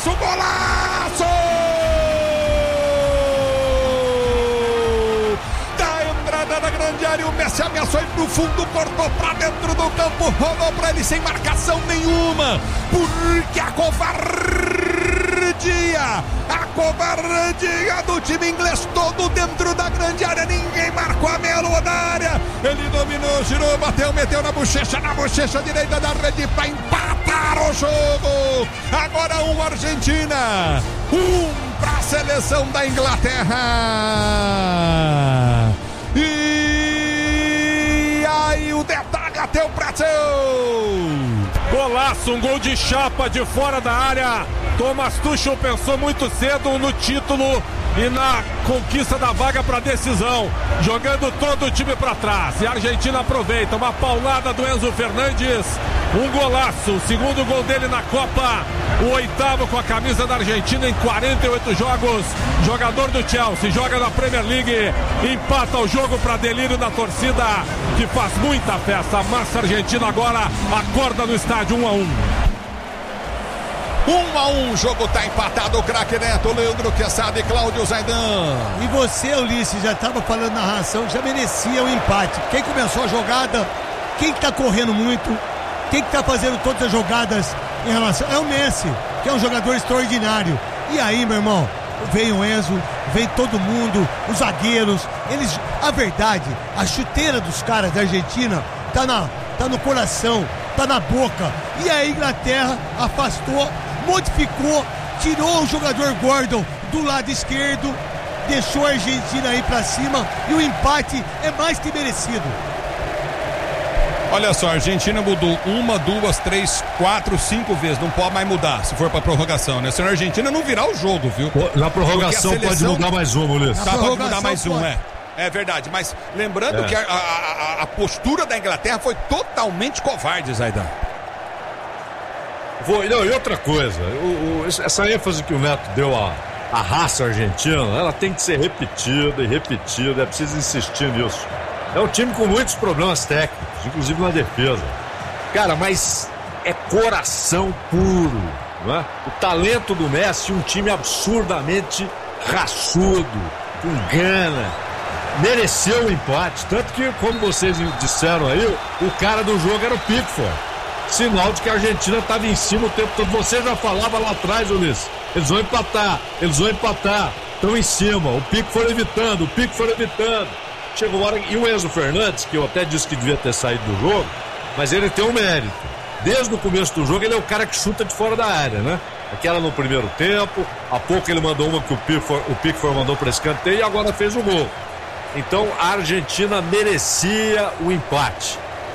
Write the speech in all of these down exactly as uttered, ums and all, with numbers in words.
Golaço, golaço! Da entrada da grande área, o Messi ameaçou ir pro fundo, cortou pra dentro do campo, rolou pra ele sem marcação nenhuma, porque a covardia, a covardia do time inglês todo dentro da grande área, ninguém marcou a meia lua da área, ele dominou, girou, bateu, meteu na bochecha, na bochecha direita da rede pra empatar o jogo. Agora um Argentina, um pra seleção da Inglaterra. E aí o detalhe até o Brasil. Golaço, um gol de chapa de fora da área. Thomas Tuchel pensou muito cedo no título e na conquista da vaga para decisão, jogando todo o time para trás. E a Argentina aproveita uma paulada do Enzo Fernandes, um golaço, o segundo gol dele na Copa, o oitavo com a camisa da Argentina em quarenta e oito jogos. Jogador do Chelsea, joga na Premier League, empata o jogo para delírio da torcida, que faz muita festa. A massa argentina agora acorda no estádio. um a um. Um a um, o jogo tá empatado, o craque Neto, Leandro Quesada e Cláudio Zaidan. E você, Ulisses, já estava falando na narração, já merecia o empate. Quem começou a jogada, quem que tá correndo muito, quem que tá fazendo todas as jogadas em relação... É o Messi, que é um jogador extraordinário. E aí, meu irmão, vem o Enzo, vem todo mundo, os zagueiros, eles... A verdade, a chuteira dos caras da Argentina tá, na, tá no coração, tá na boca. E a Inglaterra afastou, modificou, tirou o jogador Gordon do lado esquerdo, deixou a Argentina aí pra cima e o empate é mais que merecido. Olha só, a Argentina mudou uma, duas, três, quatro, cinco vezes. Não pode mais mudar se for pra prorrogação, né? Se a Argentina não virar o jogo, viu? Na prorrogação seleção... pode mudar mais uma, Ulisses. Tá, pode mudar mais um, é. É verdade, mas lembrando é. que a, a, a postura da Inglaterra foi totalmente covarde, Zaidan. Vou, não, e outra coisa, o, o, essa ênfase que o Neto deu à, à raça argentina, ela tem que ser repetida e repetida, é preciso insistir nisso. É um time com muitos problemas técnicos, inclusive na defesa. Cara, mas é coração puro, não é? O talento do Messi, um time absurdamente raçudo, com gana, mereceu o empate. Tanto que, como vocês disseram aí, o cara do jogo era o Pickford. Sinal de que a Argentina estava em cima o tempo todo. Você já falava lá atrás, Ulisses. Eles vão empatar, eles vão empatar. Estão em cima, o Pickford evitando, o Pickford evitando. Chegou a hora, e o Enzo Fernandes, que eu até disse que devia ter saído do jogo, mas ele tem um mérito. Desde o começo do jogo, ele é o cara que chuta de fora da área, né? Aquela no primeiro tempo, há pouco ele mandou uma que o Pickford, o Pickford mandou para escanteio e agora fez o gol. Então a Argentina merecia o empate.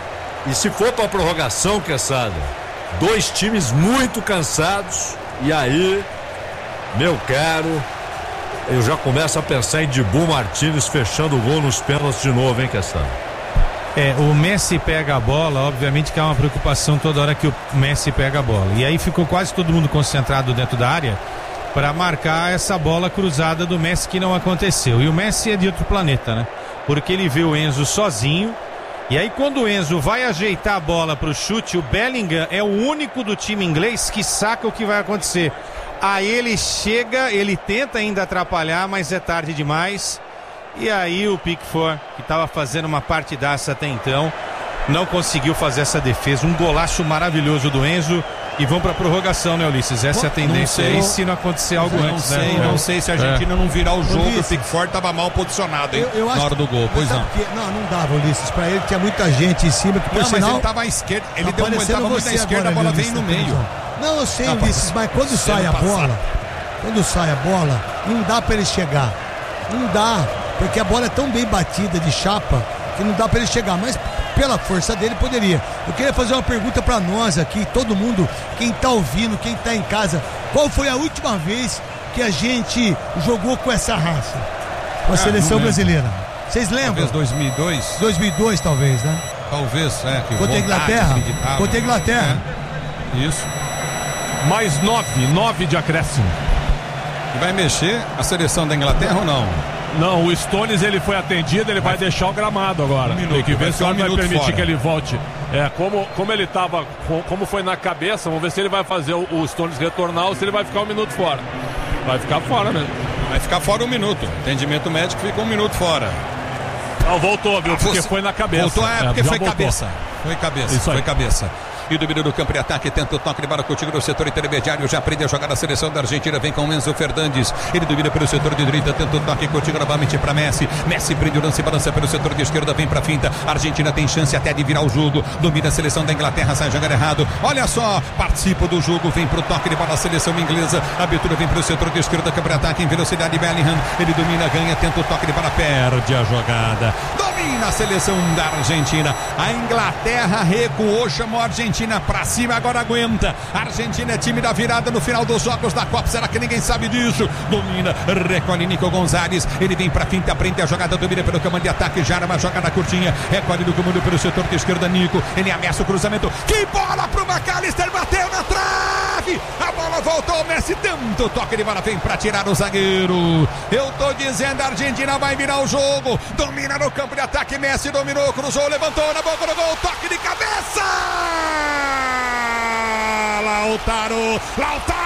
E se for para a prorrogação, Quesada, dois times muito cansados, e aí, meu caro, eu já começo a pensar em Dibu Martínez fechando o gol nos pênaltis de novo, hein, Quesada? É, o Messi pega a bola, obviamente que há uma preocupação toda hora que o Messi pega a bola. E aí ficou quase todo mundo concentrado dentro da área para marcar essa bola cruzada do Messi, que não aconteceu. E o Messi é de outro planeta, né? Porque ele vê o Enzo sozinho, e aí quando o Enzo vai ajeitar a bola pro chute, o Bellingham é o único do time inglês que saca o que vai acontecer. Aí ele chega, ele tenta ainda atrapalhar, mas é tarde demais. E aí o Pickford, que estava fazendo uma partidaça até então, não conseguiu fazer essa defesa. Um golaço maravilhoso do Enzo. E vão para prorrogação, né, Ulisses? Essa é a tendência aí, se não acontecer algo não antes, sei, né? Não sei se a Argentina é. não virar o jogo, Ulisses, o Pickford estava mal posicionado, hein? Eu, eu acho, na hora do gol, pois não. Que, não, não dava, Ulisses. Para ele tinha muita gente em cima. Que, por não, sinal, mas ele estava à esquerda, ele deu ele estava muito à esquerda, a bola veio no meio. Não, eu sei, Ulisses, mas quando sai a bola, quando sai a bola, não dá para ele chegar. Não dá, porque a bola é tão bem batida de chapa que não dá para ele chegar, mas pela força dele poderia. Eu queria fazer uma pergunta para nós aqui, todo mundo, quem tá ouvindo, quem tá em casa, qual foi a última vez que a gente jogou com essa raça, com a ah, seleção brasileira? Vocês lembram? Talvez dois mil e dois. dois mil e dois talvez, né? Talvez, é. Que contra a Inglaterra. Contra a Inglaterra. É. Isso. Mais nove, nove de acréscimo. E vai mexer a seleção da Inglaterra ou não? Não, o Stones ele foi atendido, ele vai, vai deixar o gramado agora. Um minuto, tem que ver se o vai, vai permitir fora. que ele volte. É, como, como ele tava, como foi na cabeça, vamos ver se ele vai fazer o, o Stones retornar ou se ele vai ficar um minuto fora. Vai ficar fora mesmo. Vai ficar fora um minuto. Atendimento médico ficou um minuto fora. Não, voltou, viu? Porque foi na cabeça. Voltou, é, porque é, foi voltou. cabeça. Foi cabeça, Isso foi aí. cabeça. E domínio do campo de ataque, tenta o toque de bola contigo no setor intermediário, já aprende a jogar a seleção da Argentina, vem com o Enzo Fernandes, ele domina pelo setor de direita, tenta o toque contigo novamente para Messi, Messi prende o lance, balança pelo setor de esquerda, vem para finta, a Argentina tem chance até de virar o jogo, domina a seleção da Inglaterra, sai jogando errado, olha só, participa do jogo, vem pro toque de bola a seleção inglesa, a abertura vem pro setor de esquerda, campo de ataque em velocidade, Bellingham, ele domina, ganha, tenta o toque de bola, perde a jogada, domina a seleção da Argentina, a Inglaterra recuou, chamou a Argentina para cima, agora aguenta. A Argentina é time da virada no final dos jogos da Copa. Será que ninguém sabe disso? Domina, recolhe Nico Gonzalez. Ele vem pra finta, aprende a jogada, domina pelo comando de ataque. Já uma jogada curtinha. Recolhe do comando pelo setor de esquerda, Nico. Ele ameaça o cruzamento. Que bola pro McAllister, bateu na trave. A bola voltou. O Messi tanto toque de bola, vem pra tirar o zagueiro. Eu tô dizendo, a Argentina vai virar o jogo. Domina no campo de ataque. Messi dominou, cruzou, levantou na boca do gol. Toque de cabeça. Lautaro, Lautaro